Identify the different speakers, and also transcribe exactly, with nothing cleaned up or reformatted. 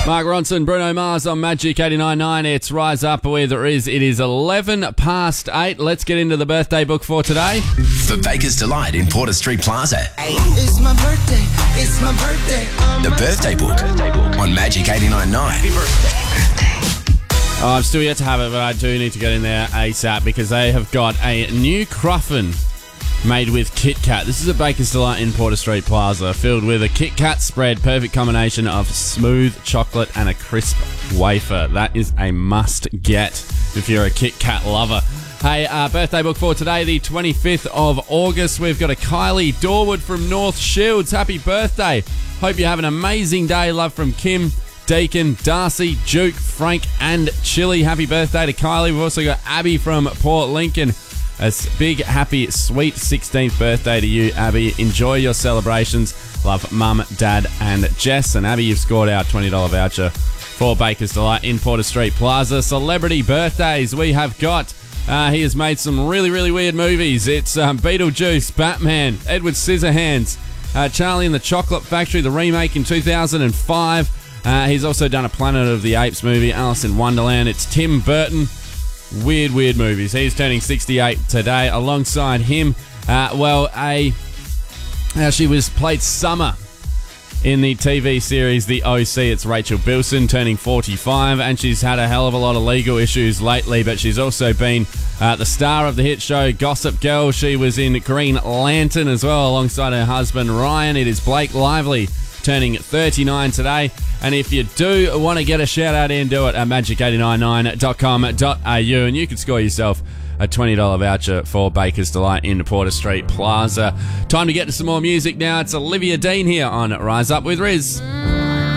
Speaker 1: Mark Ronson, Bruno Mars on Magic eighty-nine point nine. It's Rise Up with Riz. It is eleven past eight. Let's get into the birthday book for today.
Speaker 2: For Baker's Delight in Porter Street Plaza.
Speaker 3: It's my birthday. It's my birthday.
Speaker 2: The birthday book on Magic eighty-nine point nine. Happy birthday.
Speaker 1: Oh, I'm still yet to have it, but I do need to get in there ASAP because they have got a new Cruffin made with Kit Kat. This is a Baker's Delight in Porter Street Plaza, filled with a Kit Kat spread, perfect combination of smooth chocolate and a crisp wafer. That is a must-get if you're a Kit Kat lover. Hey, uh, birthday book for today, the twenty-fifth of August. We've got a Kylie Dorwood from North Shields. Happy birthday. Hope you have an amazing day. Love from Kim, Deacon, Darcy, Duke, Frank, and Chili. Happy birthday to Kylie. We've also got Abby from Port Lincoln. A big, happy, sweet sixteenth birthday to you, Abby. Enjoy your celebrations. Love Mum, Dad, and Jess. And Abby, you've scored our twenty dollars voucher for Baker's Delight in Porter Street Plaza. Celebrity birthdays we have got. Uh, he has made some really, really weird movies. It's um, Beetlejuice, Batman, Edward Scissorhands, uh, Charlie and the Chocolate Factory, the remake in two thousand five. Uh, he's also done a Planet of the Apes movie, Alice in Wonderland. It's Tim Burton. Weird, weird movies. He's turning sixty-eight today. Alongside him, uh, well, a uh, she was played Summer in the T V series The O C. It's Rachel Bilson, turning forty-five, and she's had a hell of a lot of legal issues lately, but she's also been uh, the star of the hit show Gossip Girl. She was in Green Lantern as well, alongside her husband Ryan. It is Blake Lively, turning thirty-nine today. And if you do want to get a shout out in, do it at magic eight nine nine dot com dot a u, and you can score yourself a twenty dollars voucher for Baker's Delight in Porter Street Plaza. Time to get to some more music now. It's Olivia Dean here on Rise Up with Riz.